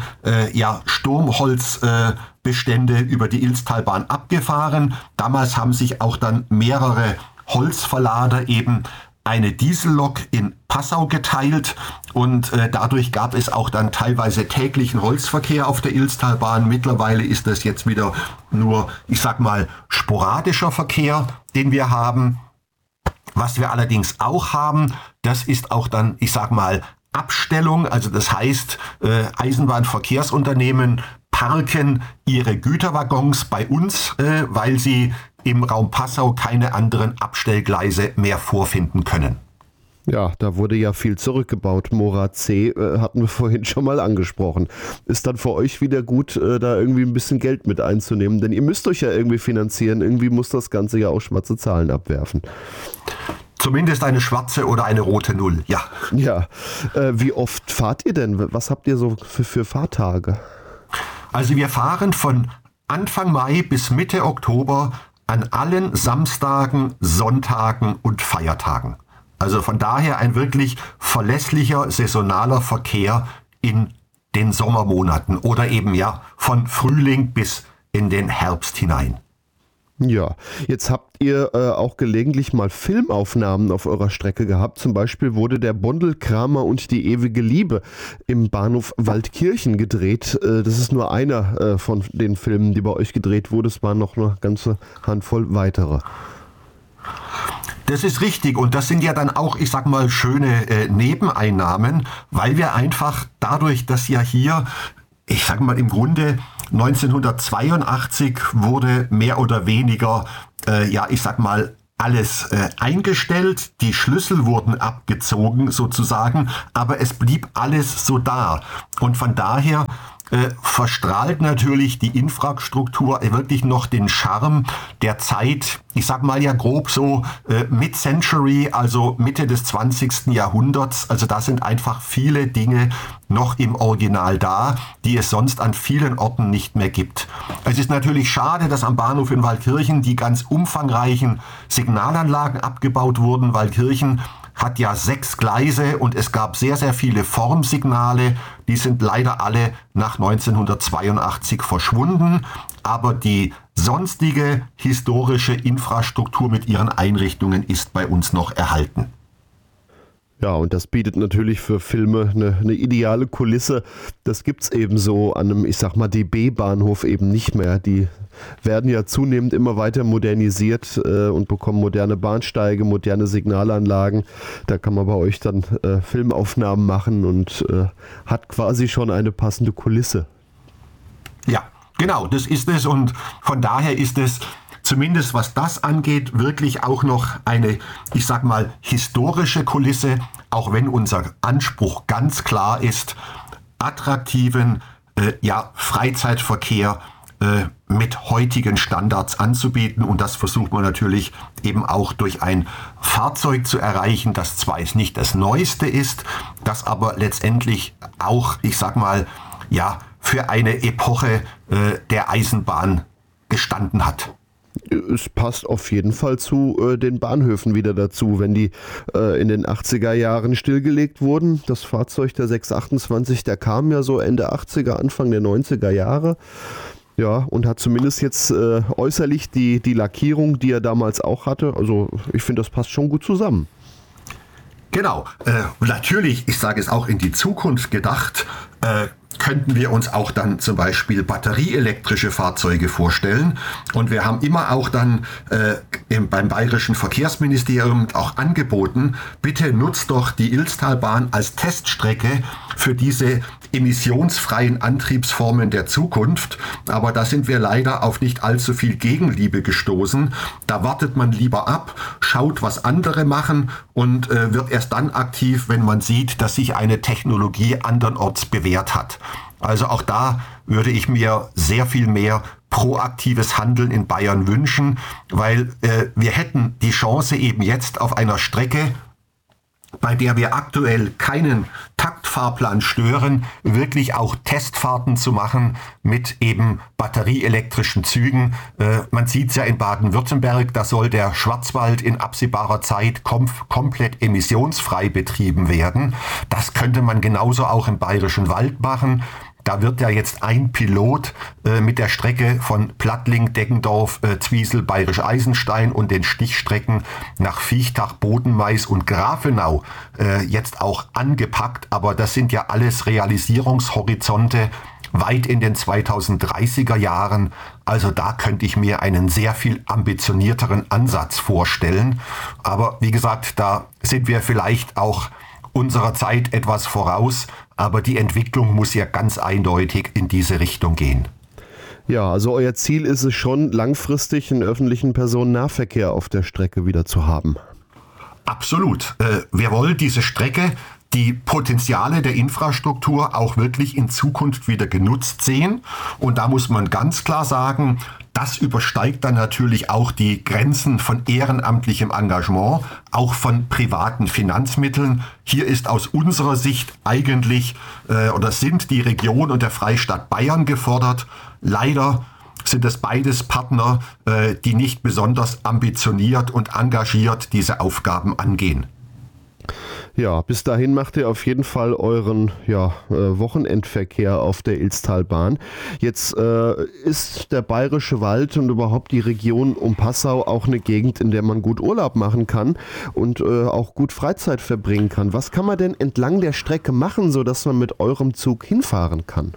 Sturmholzbestände über die Ilztalbahn abgefahren. Damals haben sich auch dann mehrere Holzverlader eben eine Diesellok in Passau geteilt und dadurch gab es auch dann teilweise täglichen Holzverkehr auf der Ilztalbahn. Mittlerweile ist das jetzt wieder nur, ich sag mal, sporadischer Verkehr, den wir haben. Was wir allerdings auch haben, das ist auch dann, ich sag mal, Abstellung. Also das heißt, Eisenbahnverkehrsunternehmen parken ihre Güterwaggons bei uns, weil sie im Raum Passau keine anderen Abstellgleise mehr vorfinden können.
Ja, da wurde ja viel zurückgebaut. Mora C hatten wir vorhin schon mal angesprochen. Ist dann für euch wieder gut, da irgendwie ein bisschen Geld mit einzunehmen? Denn ihr müsst euch ja irgendwie finanzieren. Irgendwie muss das Ganze ja auch schwarze Zahlen abwerfen.
Zumindest eine schwarze oder eine rote Null, ja.
Ja, wie oft fahrt ihr denn? Was habt ihr so für Fahrtage?
Also wir fahren von Anfang Mai bis Mitte Oktober an allen Samstagen, Sonntagen und Feiertagen. Also von daher ein wirklich verlässlicher, saisonaler Verkehr in den Sommermonaten oder eben ja von Frühling bis in den Herbst hinein.
Ja, jetzt habt ihr auch gelegentlich mal Filmaufnahmen auf eurer Strecke gehabt. Zum Beispiel wurde der Bondelkramer und die ewige Liebe im Bahnhof Waldkirchen gedreht. Das ist nur einer von den Filmen, die bei euch gedreht wurde. Es waren noch eine ganze Handvoll weitere.
Das ist richtig und das sind ja dann auch, ich sag mal, schöne Nebeneinnahmen, weil wir einfach dadurch, dass ja hier, ich sag mal, im Grunde 1982 wurde mehr oder weniger, alles eingestellt, die Schlüssel wurden abgezogen sozusagen, aber es blieb alles so da. Und von daher verstrahlt natürlich die Infrastruktur wirklich noch den Charme der Zeit, ich sag mal ja grob so Mid-Century, also Mitte des 20. Jahrhunderts. Also da sind einfach viele Dinge noch im Original da, die es sonst an vielen Orten nicht mehr gibt. Es ist natürlich schade, dass am Bahnhof in Waldkirchen die ganz umfangreichen Signalanlagen abgebaut wurden. Waldkirchen hat ja 6 Gleise und es gab sehr, sehr viele Formsignale. Die sind leider alle nach 1982 verschwunden. Aber die sonstige historische Infrastruktur mit ihren Einrichtungen ist bei uns noch erhalten.
Ja, und das bietet natürlich für Filme eine ideale Kulisse. Das gibt's eben so an einem, ich sag mal, DB-Bahnhof eben nicht mehr. Die werden ja zunehmend immer weiter modernisiert und bekommen moderne Bahnsteige, moderne Signalanlagen. Da kann man bei euch dann Filmaufnahmen machen und hat quasi schon eine passende Kulisse.
Ja, genau, das ist es und von daher ist es zumindest was das angeht, wirklich auch noch eine, ich sag mal, historische Kulisse, auch wenn unser Anspruch ganz klar ist, attraktiven Freizeitverkehr mit heutigen Standards anzubieten. Und das versucht man natürlich eben auch durch ein Fahrzeug zu erreichen, das zwar jetzt nicht das Neueste ist, das aber letztendlich auch, ich sag mal, für eine Epoche der Eisenbahn gestanden hat.
Es passt auf jeden Fall zu den Bahnhöfen wieder dazu, wenn die in den 80er Jahren stillgelegt wurden. Das Fahrzeug der 628, der kam ja so Ende 80er, Anfang der 90er Jahre. Ja, und hat zumindest jetzt äußerlich die Lackierung, die er damals auch hatte. Also ich finde, das passt schon gut zusammen.
Genau. Natürlich, ich sage es auch in die Zukunft gedacht, könnten wir uns auch dann zum Beispiel batterieelektrische Fahrzeuge vorstellen. Und wir haben immer auch dann beim Bayerischen Verkehrsministerium auch angeboten, bitte nutzt doch die Ilztalbahn als Teststrecke für diese emissionsfreien Antriebsformen der Zukunft. Aber da sind wir leider auf nicht allzu viel Gegenliebe gestoßen. Da wartet man lieber ab, schaut, was andere machen und wird erst dann aktiv, wenn man sieht, dass sich eine Technologie andernorts bewährt hat. Also auch da würde ich mir sehr viel mehr proaktives Handeln in Bayern wünschen, weil wir hätten die Chance eben jetzt auf einer Strecke, bei der wir aktuell keinen Taktfahrplan stören, wirklich auch Testfahrten zu machen mit eben batterieelektrischen Zügen. Man sieht es ja in Baden-Württemberg, da soll der Schwarzwald in absehbarer Zeit komplett emissionsfrei betrieben werden. Das könnte man genauso auch im Bayerischen Wald machen. Da wird ja jetzt ein Pilot mit der Strecke von Plattling, Deggendorf, Zwiesel, Bayerisch Eisenstein und den Stichstrecken nach Viechtach, Bodenmais und Grafenau jetzt auch angepackt. Aber das sind ja alles Realisierungshorizonte weit in den 2030er Jahren. Also da könnte ich mir einen sehr viel ambitionierteren Ansatz vorstellen. Aber wie gesagt, da sind wir vielleicht auch unserer Zeit etwas voraus, aber die Entwicklung muss ja ganz eindeutig in diese Richtung gehen.
Ja, also euer Ziel ist es schon, langfristig einen öffentlichen Personennahverkehr auf der Strecke wieder zu haben.
Absolut. Wir wollen diese Strecke, die Potenziale der Infrastruktur auch wirklich in Zukunft wieder genutzt sehen. Und da muss man ganz klar sagen, das übersteigt dann natürlich auch die Grenzen von ehrenamtlichem Engagement, auch von privaten Finanzmitteln. Hier ist aus unserer Sicht eigentlich sind die Region und der Freistaat Bayern gefordert. Leider sind es beides Partner, die nicht besonders ambitioniert und engagiert diese Aufgaben angehen.
Ja, bis dahin macht ihr auf jeden Fall euren Wochenendverkehr auf der Ilztalbahn. Jetzt ist der Bayerische Wald und überhaupt die Region um Passau auch eine Gegend, in der man gut Urlaub machen kann und auch gut Freizeit verbringen kann. Was kann man denn entlang der Strecke machen, sodass man mit eurem Zug hinfahren kann?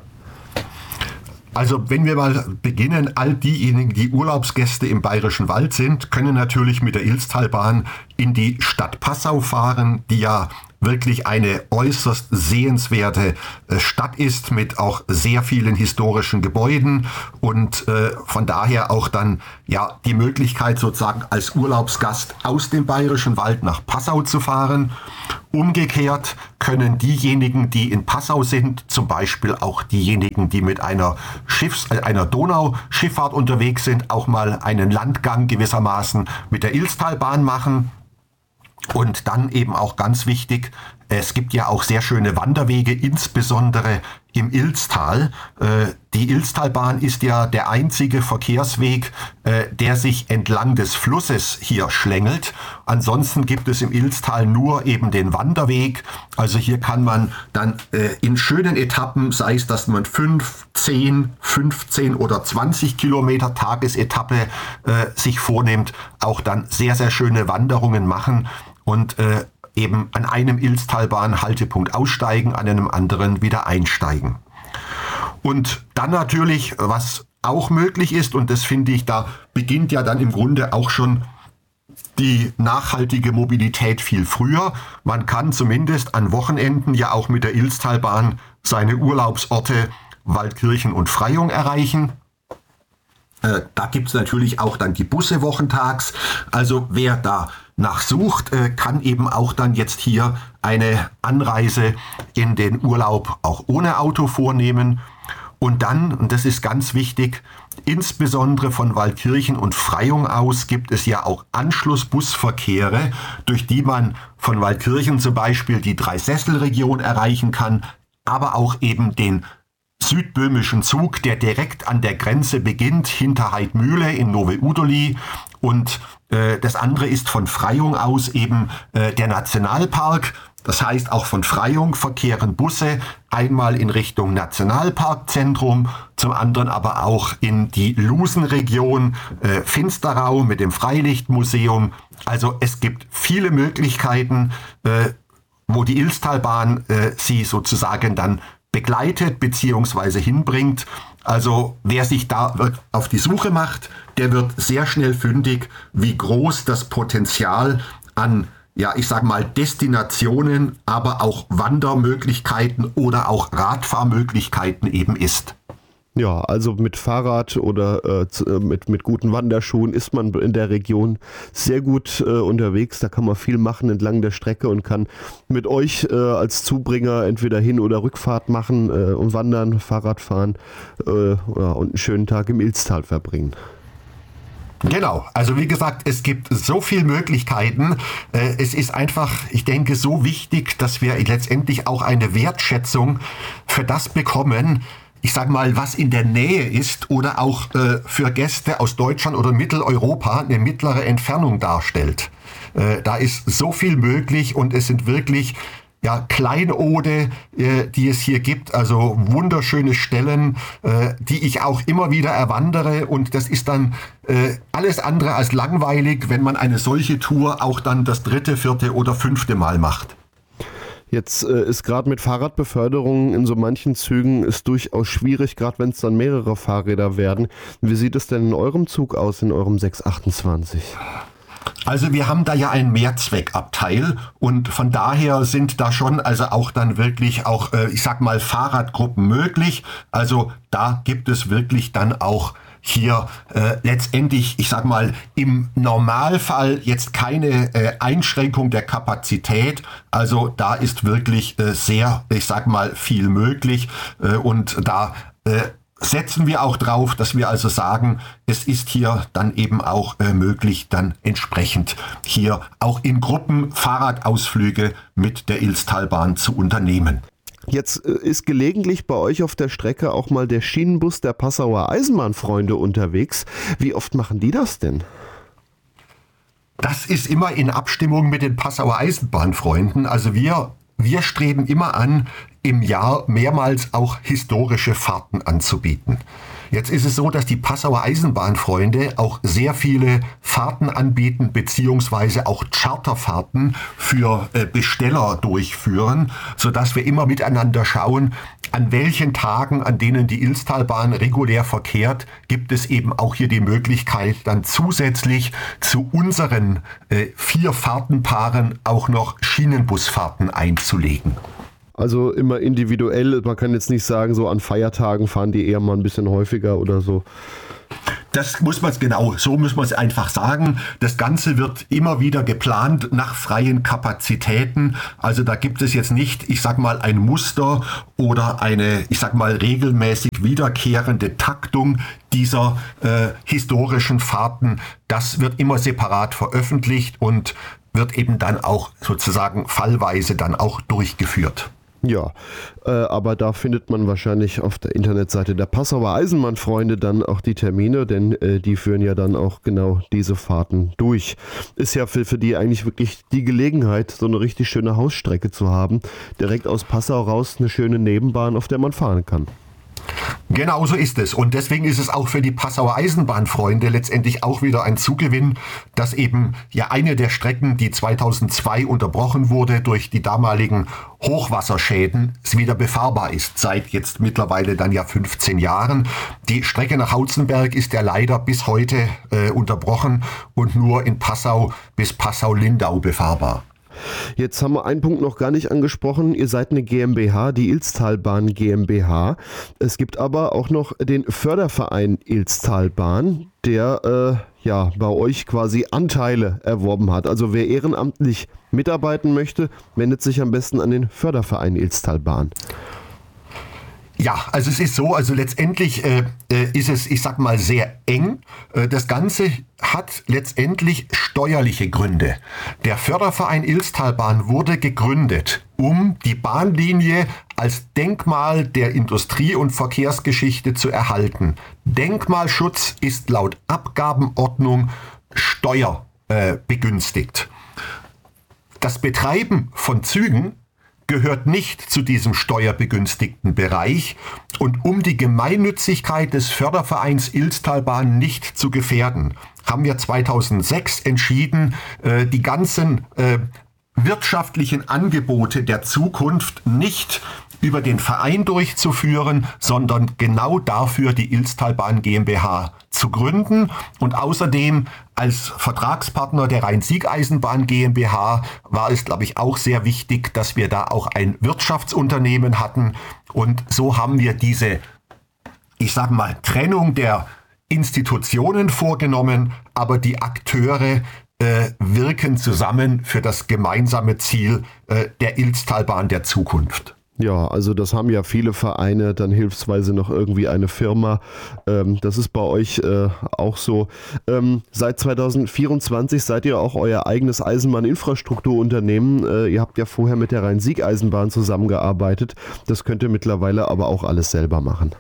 Also wenn wir mal beginnen, all diejenigen, die Urlaubsgäste im Bayerischen Wald sind, können natürlich mit der Ilztalbahn in die Stadt Passau fahren, die ja wirklich eine äußerst sehenswerte Stadt ist mit auch sehr vielen historischen Gebäuden und von daher auch dann ja die Möglichkeit sozusagen als Urlaubsgast aus dem Bayerischen Wald nach Passau zu fahren. Umgekehrt können diejenigen, die in Passau sind, zum Beispiel auch diejenigen, die mit einer Donauschifffahrt unterwegs sind, auch mal einen Landgang gewissermaßen mit der Ilztalbahn machen. Und dann eben auch ganz wichtig, es gibt ja auch sehr schöne Wanderwege, insbesondere im Ilztal. Die Ilztalbahn ist ja der einzige Verkehrsweg, der sich entlang des Flusses hier schlängelt. Ansonsten gibt es im Ilztal nur eben den Wanderweg. Also hier kann man dann in schönen Etappen, sei es, dass man 5, 10, 15 oder 20 Kilometer Tagesetappe sich vornimmt, auch dann sehr, sehr schöne Wanderungen machen und eben an einem Ilztalbahn-Haltepunkt aussteigen, an einem anderen wieder einsteigen. Und dann natürlich, was auch möglich ist, und das finde ich, da beginnt ja dann im Grunde auch schon die nachhaltige Mobilität viel früher. Man kann zumindest an Wochenenden ja auch mit der Ilztalbahn seine Urlaubsorte Waldkirchen und Freyung erreichen. Da gibt es natürlich auch dann die Busse wochentags. Also wer da nachsucht, kann eben auch dann jetzt hier eine Anreise in den Urlaub auch ohne Auto vornehmen. Und dann, und das ist ganz wichtig, insbesondere von Waldkirchen und Freyung aus gibt es ja auch Anschlussbusverkehre, durch die man von Waldkirchen zum Beispiel die Dreisesselregion erreichen kann, aber auch eben den südböhmischen Zug, der direkt an der Grenze beginnt, hinter Heidmühle in Nowe Udoli. Und das andere ist von Freyung aus eben der Nationalpark. Das heißt, auch von Freyung verkehren Busse einmal in Richtung Nationalparkzentrum, zum anderen aber auch in die Lusenregion Finsterau mit dem Freilichtmuseum. Also es gibt viele Möglichkeiten, wo die Ilztalbahn sie sozusagen dann begleitet bzw. hinbringt. Also wer sich da auf die Suche macht, der wird sehr schnell fündig, wie groß das Potenzial an, ja, ich sag mal, Destinationen, aber auch Wandermöglichkeiten oder auch Radfahrmöglichkeiten eben ist.
Ja, also mit Fahrrad oder mit guten Wanderschuhen ist man in der Region sehr gut unterwegs. Da kann man viel machen entlang der Strecke und kann mit euch als Zubringer entweder Hin- oder Rückfahrt machen und wandern, Fahrrad fahren und einen schönen Tag im Ilztal verbringen.
Genau, also wie gesagt, es gibt so viele Möglichkeiten. Es ist einfach, ich denke, so wichtig, dass wir letztendlich auch eine Wertschätzung für das bekommen, ich sage mal, was in der Nähe ist oder auch für Gäste aus Deutschland oder Mitteleuropa eine mittlere Entfernung darstellt. Da ist so viel möglich und es sind wirklich ja, Kleinode, die es hier gibt, also wunderschöne Stellen, die ich auch immer wieder erwandere und das ist dann alles andere als langweilig, wenn man eine solche Tour auch dann das 3., 4. oder 5. Mal macht.
Jetzt ist gerade mit Fahrradbeförderung in so manchen Zügen ist durchaus schwierig, gerade wenn es dann mehrere Fahrräder werden. Wie sieht es denn in eurem Zug aus, in eurem 628?
Also wir haben da ja ein Mehrzweckabteil und von daher sind da schon also auch dann wirklich auch, ich sag mal, Fahrradgruppen möglich. Also da gibt es wirklich dann auch hier letztendlich, ich sag mal, im Normalfall jetzt keine Einschränkung der Kapazität. Also da ist wirklich sehr, ich sag mal, viel möglich und da setzen wir auch drauf, dass wir also sagen, es ist hier dann eben auch möglich, dann entsprechend hier auch in Gruppen Fahrradausflüge mit der Ilztalbahn zu unternehmen.
Jetzt ist gelegentlich bei euch auf der Strecke auch mal der Schienenbus der Passauer Eisenbahnfreunde unterwegs. Wie oft machen die das denn?
Das ist immer in Abstimmung mit den Passauer Eisenbahnfreunden. Also wir streben immer an, im Jahr mehrmals auch historische Fahrten anzubieten. Jetzt ist es so, dass die Passauer Eisenbahnfreunde auch sehr viele Fahrten anbieten, beziehungsweise auch Charterfahrten für Besteller durchführen, sodass wir immer miteinander schauen, an welchen Tagen, an denen die Ilztalbahn regulär verkehrt, gibt es eben auch hier die Möglichkeit, dann zusätzlich zu unseren 4 Fahrtenpaaren auch noch Schienenbusfahrten einzulegen.
Also immer individuell, man kann jetzt nicht sagen, so an Feiertagen fahren die eher mal ein bisschen häufiger oder so.
Das muss man so muss man es einfach sagen. Das Ganze wird immer wieder geplant nach freien Kapazitäten. Also da gibt es jetzt nicht, ich sag mal, ein Muster oder eine, ich sag mal, regelmäßig wiederkehrende Taktung dieser historischen Fahrten. Das wird immer separat veröffentlicht und wird eben dann auch sozusagen fallweise dann auch durchgeführt.
Ja, aber da findet man wahrscheinlich auf der Internetseite der Passauer Eisenbahnfreunde dann auch die Termine, denn die führen ja dann auch genau diese Fahrten durch. Ist ja für die eigentlich wirklich die Gelegenheit, so eine richtig schöne Hausstrecke zu haben. Direkt aus Passau raus eine schöne Nebenbahn, auf der man fahren kann.
Genau so ist es. Und deswegen ist es auch für die Passauer Eisenbahnfreunde letztendlich auch wieder ein Zugewinn, dass eben ja eine der Strecken, die 2002 unterbrochen wurde durch die damaligen Hochwasserschäden, wieder befahrbar ist. Seit jetzt mittlerweile dann ja 15 Jahren. Die Strecke nach Hautzenberg ist ja leider bis heute unterbrochen und nur in Passau bis Passau-Lindau befahrbar.
Jetzt haben wir einen Punkt noch gar nicht angesprochen. Ihr seid eine GmbH, die Ilztalbahn GmbH. Es gibt aber auch noch den Förderverein Ilztalbahn, der bei euch quasi Anteile erworben hat. Also wer ehrenamtlich mitarbeiten möchte, wendet sich am besten an den Förderverein Ilztalbahn.
Ja, also es ist so, also letztendlich ist es, ich sag mal, sehr eng. Das Ganze hat letztendlich steuerliche Gründe. Der Förderverein Ilztalbahn wurde gegründet, um die Bahnlinie als Denkmal der Industrie- und Verkehrsgeschichte zu erhalten. Denkmalschutz ist laut Abgabenordnung steuerbegünstigt. Das Betreiben von Zügen gehört nicht zu diesem steuerbegünstigten Bereich, und um die Gemeinnützigkeit des Fördervereins Ilztalbahn nicht zu gefährden, haben wir 2006 entschieden, die ganzen wirtschaftlichen Angebote der Zukunft nicht über den Verein durchzuführen, sondern genau dafür die Ilztalbahn GmbH zu gründen. Und außerdem als Vertragspartner der Rhein-Sieg-Eisenbahn GmbH war es, glaube ich, auch sehr wichtig, dass wir da auch ein Wirtschaftsunternehmen hatten. Und so haben wir diese, ich sage mal, Trennung der Institutionen vorgenommen, aber die Akteure wirken zusammen für das gemeinsame Ziel der Ilztalbahn der Zukunft.
Ja, also das haben ja viele Vereine, dann hilfsweise noch irgendwie eine Firma. Das ist bei euch auch so. Seit 2024 seid ihr auch euer eigenes Eisenbahninfrastrukturunternehmen. Ihr habt ja vorher mit der Rhein-Sieg-Eisenbahn zusammengearbeitet. Das könnt ihr mittlerweile aber auch alles selber machen.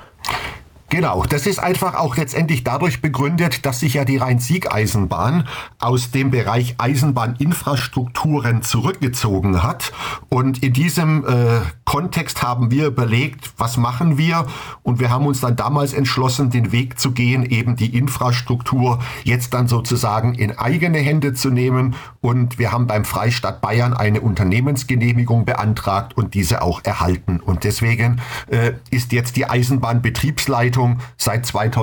Genau, das ist einfach auch letztendlich dadurch begründet, dass sich ja die Rhein-Sieg-Eisenbahn aus dem Bereich Eisenbahninfrastrukturen zurückgezogen hat. Und in diesem Kontext haben wir überlegt, was machen wir? Und wir haben uns dann damals entschlossen, den Weg zu gehen, eben die Infrastruktur jetzt dann sozusagen in eigene Hände zu nehmen. Und wir haben beim Freistaat Bayern eine Unternehmensgenehmigung beantragt und diese auch erhalten. Und deswegen ist jetzt die Eisenbahnbetriebsleitung seit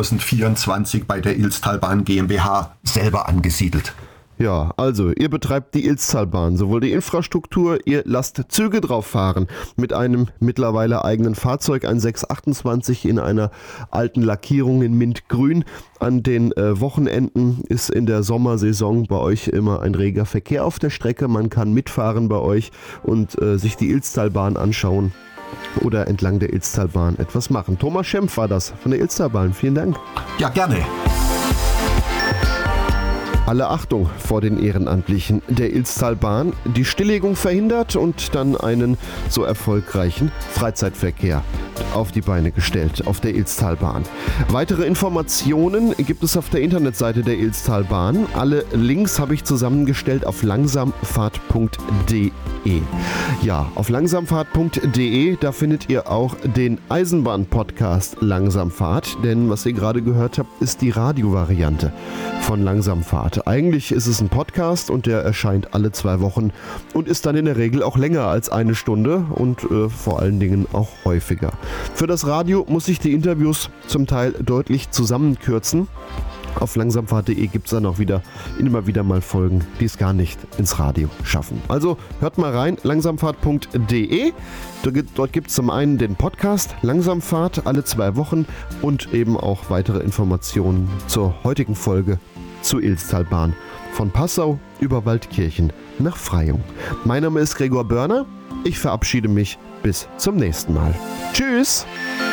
2024 bei der Ilztalbahn GmbH selber angesiedelt.
Ja, also ihr betreibt die Ilztalbahn, sowohl die Infrastruktur, ihr lasst Züge drauf fahren mit einem mittlerweile eigenen Fahrzeug, ein 628 in einer alten Lackierung in Mintgrün. An den Wochenenden ist in der Sommersaison bei euch immer ein reger Verkehr auf der Strecke. Man kann mitfahren bei euch und sich die Ilztalbahn anschauen oder entlang der Ilztalbahn etwas machen. Thomas Schempf war das von der Ilztalbahn. Vielen Dank.
Ja, gerne.
Alle Achtung vor den Ehrenamtlichen der Ilztalbahn, die Stilllegung verhindert und dann einen so erfolgreichen Freizeitverkehr auf die Beine gestellt auf der Ilztalbahn. Weitere Informationen gibt es auf der Internetseite der Ilztalbahn. Alle Links habe ich zusammengestellt auf langsamfahrt.de. Ja, auf langsamfahrt.de, da findet ihr auch den Eisenbahn-Podcast Langsamfahrt, denn was ihr gerade gehört habt, ist die Radiovariante von Langsamfahrt. Eigentlich ist es ein Podcast und der erscheint alle 2 Wochen und ist dann in der Regel auch länger als 1 Stunde und vor allen Dingen auch häufiger. Für das Radio muss ich die Interviews zum Teil deutlich zusammenkürzen. Auf langsamfahrt.de gibt es dann auch immer wieder mal Folgen, die es gar nicht ins Radio schaffen. Also hört mal rein, langsamfahrt.de. Dort gibt es zum einen den Podcast Langsamfahrt alle 2 Wochen und eben auch weitere Informationen zur heutigen Folge zur Ilztalbahn. Von Passau über Waldkirchen nach Freyung. Mein Name ist Gregor Börner. Ich verabschiede mich bis zum nächsten Mal. Tschüss!